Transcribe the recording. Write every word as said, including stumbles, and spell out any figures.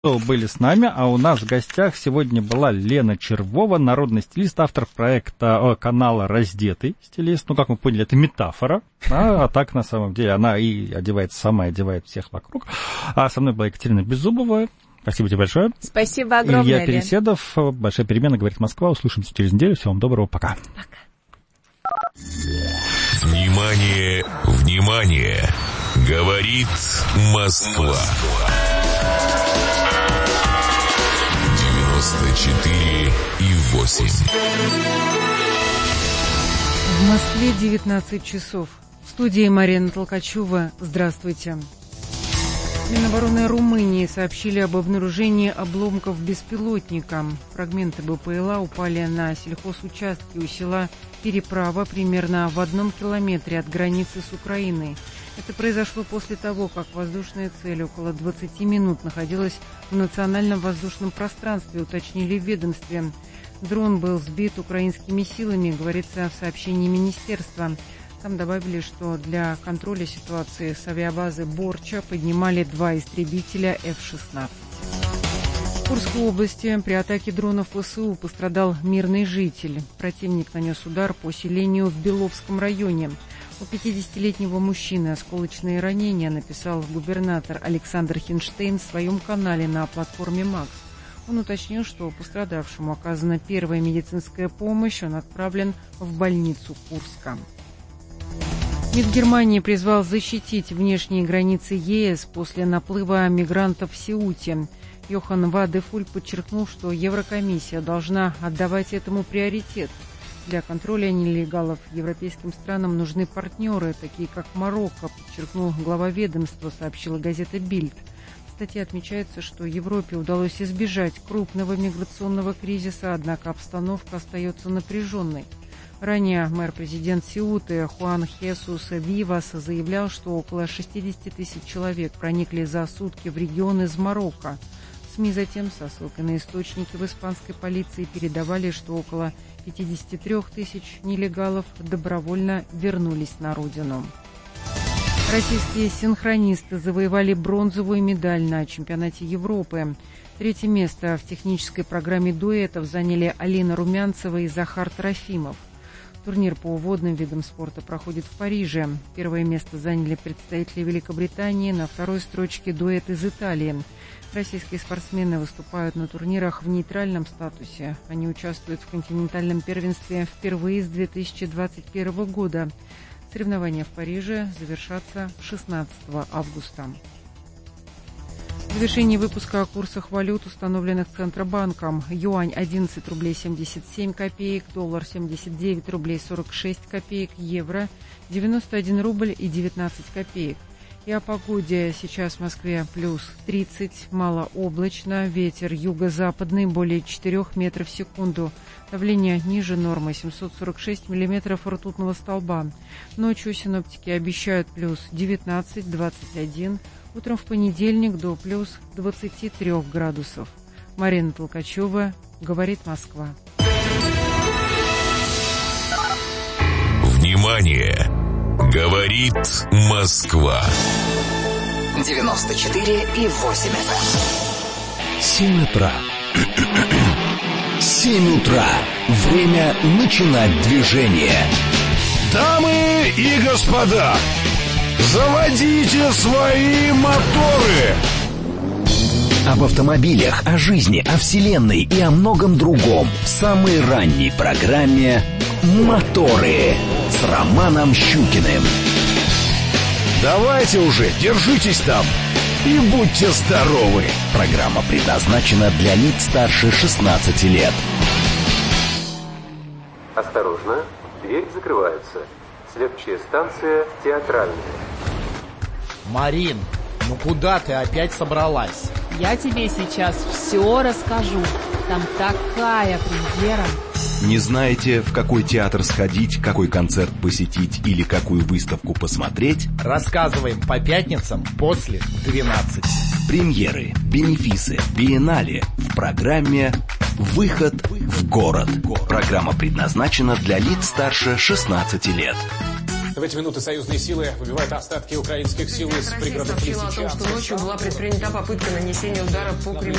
Были с нами, а у нас в гостях сегодня была Лена Червова, народный стилист, автор проекта о, канала «Раздетый стилист». Ну, как мы поняли, это метафора, а, а так на самом деле она и одевается сама, и одевает всех вокруг. А со мной была Екатерина Беззубова. Спасибо тебе большое. Спасибо огромное, Илья Переседов. Большая перемена, говорит Москва. Услышимся через неделю. Всего вам доброго. Пока. Пока. Внимание, внимание! Говорит Москва. девяносто четыре и восемь. В Москве девятнадцать часов. В студии Марина Толкачева. Здравствуйте. Минобороны Румынии сообщили об обнаружении обломков беспилотника. Фрагменты БПЛА упали на сельхозучастке у села Переправа примерно в одном километре от границы с Украиной. Это произошло после того, как воздушная цель около двадцати минут находилась в национальном воздушном пространстве, уточнили в ведомстве. Дрон был сбит украинскими силами, говорится в сообщении министерства. Там добавили, что для контроля ситуации с авиабазы Борча поднимали два истребителя эф шестнадцать. В Курской области при атаке дронов ВСУ пострадал мирный житель. Противник нанес удар по селению в Беловском районе. У пятидесятилетнего мужчины осколочные ранения, написал губернатор Александр Хинштейн в своем канале на платформе «Макс». Он уточнил, что пострадавшему оказана первая медицинская помощь, он отправлен в больницу Курска. МИД Германии призвал защитить внешние границы ЕС после наплыва мигрантов в Сеуте. Йохан Вадефуль подчеркнул, что Еврокомиссия должна отдавать этому приоритет. Для контроля нелегалов европейским странам нужны партнеры, такие как Марокко, подчеркнул глава ведомства, сообщила газета «Бильд». В статье отмечается, что Европе удалось избежать крупного миграционного кризиса, однако обстановка остается напряженной. Ранее мэр-президент Сеуты Хуан Хесус Вивас заявлял, что около шестьдесят тысяч человек проникли за сутки в регион из Марокко. СМИ затем, со ссылкой на источники в испанской полиции, передавали, что около пятьдесят три тысяч нелегалов добровольно вернулись на родину. Российские синхронисты завоевали бронзовую медаль на чемпионате Европы. Третье место в технической программе дуэтов заняли Алина Румянцева и Захар Трофимов. Турнир по водным видам спорта проходит в Париже. Первое место заняли представители Великобритании, на второй строчке дуэт из Италии. Российские спортсмены выступают на турнирах в нейтральном статусе. Они участвуют в континентальном первенстве впервые с две тысячи двадцать первого года. Соревнования в Париже завершатся шестнадцатого августа. В завершении выпуска о курсах валют, установленных Центробанком. Юань одиннадцать рублей семьдесят семь копеек, доллар семьдесят девять рублей сорок шесть копеек, евро девяносто один рубль и девятнадцать копеек. И о погоде. Сейчас в Москве плюс тридцать, малооблачно, ветер юго-западный более четырёх метров в секунду. Давление ниже нормы семьсот сорок шесть миллиметров ртутного столба. Ночью синоптики обещают плюс девятнадцать - двадцать один, утром в понедельник до плюс двадцати трёх градусов. Марина Толкачева, говорит Москва. Внимание! Говорит Москва. девяносто четыре и восемь эф эм. Семь утра. Семь утра. Время начинать движение. Дамы и господа, заводите свои моторы. Об автомобилях, о жизни, о вселенной и о многом другом в самой ранней программе «Моторы» с Романом Щукиным. Давайте уже, держитесь там и будьте здоровы. Программа предназначена для лиц старше шестнадцати лет. Осторожно, дверь закрывается. Следующая станция Театральная. Марин, ну куда ты опять собралась? Я тебе сейчас все расскажу. Там такая премьера. Не знаете, в какой театр сходить, какой концерт посетить или какую выставку посмотреть? Рассказываем по пятницам после двенадцати. Премьеры, бенефисы, биеннале в программе «Выход в город». Программа предназначена для лиц старше шестнадцати лет. В эти минуты союзные силы выбивают остатки украинских сил из пригородов Лисичанска. Россия сообщила о том, что ночью была предпринята попытка нанесения удара по Кремлю.